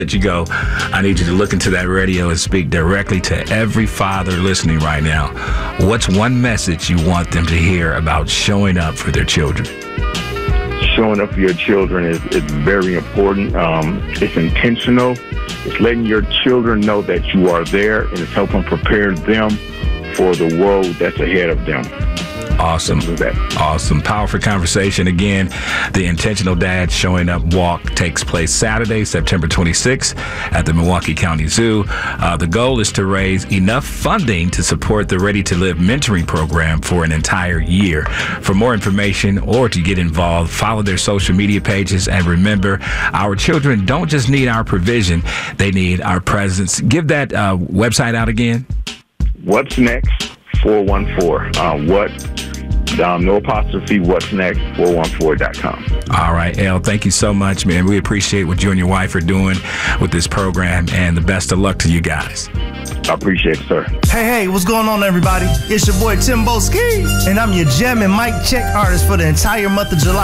that you go, I need you to look into that radio and speak directly to every father listening right now. What's one message you want them to hear about showing up for their children? Showing up for your children is very important. It's intentional. It's letting your children know that you are there, and it's helping prepare them for the world that's ahead of them. Awesome. Awesome. Powerful conversation. Again, the Intentional Dad Showing Up Walk takes place Saturday, September 26th at the Milwaukee County Zoo. The goal is to raise enough funding to support the Ready to Live mentoring program for an entire year. For more information or to get involved, follow their social media pages. And remember, our children don't just need our provision, they need our presence. Give that website out again. What's Next 414. No apostrophe, What's Next 414.com. All right, El, thank you so much, man. We appreciate what you and your wife are doing with this program, and the best of luck to you guys. I appreciate it, sir. Hey, what's going on, everybody? It's your boy Timbo Ski, and I'm your gem and mic check artist for the entire month of July.